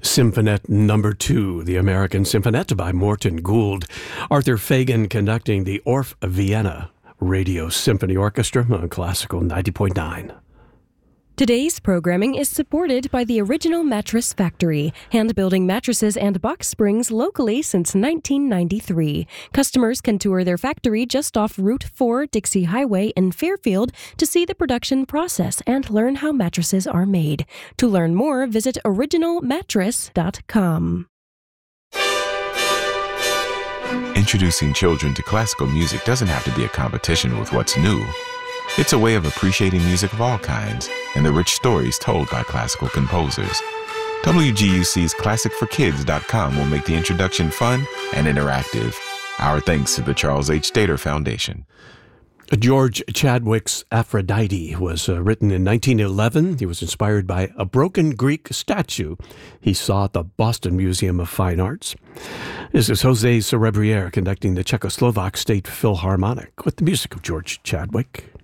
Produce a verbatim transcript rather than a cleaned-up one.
Symphonette Number Two, the American Symphonette by Morton Gould. Arthur Fagan conducting the Orff Vienna Radio Symphony Orchestra on Classical ninety point nine. Today's programming is supported by the Original Mattress Factory, hand-building mattresses and box springs locally since nineteen ninety-three. Customers can tour their factory just off Route four Dixie Highway in Fairfield to see the production process and learn how mattresses are made. To learn more, visit original mattress dot com. Introducing children to classical music doesn't have to be a competition with what's new. It's a way of appreciating music of all kinds and the rich stories told by classical composers. W G U C's classic for kids dot com will make the introduction fun and interactive. Our thanks to the Charles H. Dater Foundation. George Chadwick's Aphrodite was uh, written in nineteen eleven. He was inspired by a broken Greek statue he saw at the Boston Museum of Fine Arts. This is Jose Cerebriere conducting the Czechoslovak State Philharmonic with the music of George Chadwick.